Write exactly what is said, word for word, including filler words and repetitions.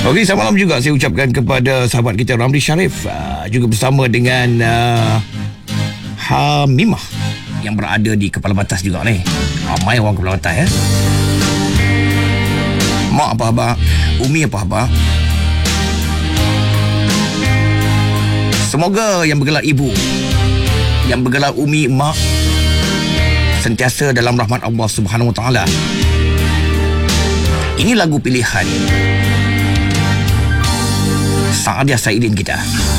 Okey, selamat malam juga saya ucapkan kepada sahabat kita Ramli Sharif, uh, juga bersama dengan uh, Hamimah yang berada di Kepala Batas juga ni. Ramai orang Kepala Batas ya. Mak apa khabar? Umi apa khabar? Semoga yang bergelar ibu, yang bergelar umi, mak, sentiasa dalam rahmat Allah Subhanahu Wa Taala. Ini lagu pilihan Saadiah Saidin kita.